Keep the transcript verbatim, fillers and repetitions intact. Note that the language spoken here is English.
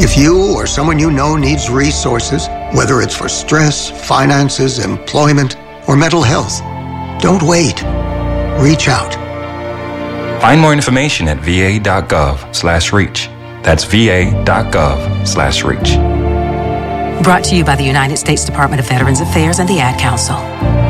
If you or someone you know needs resources, whether it's for stress, finances, employment, or mental health, don't wait. Reach out. Find more information at va.gov slash reach. That's va.gov slash reach. Brought to you by the United States Department of Veterans Affairs and the Ad Council.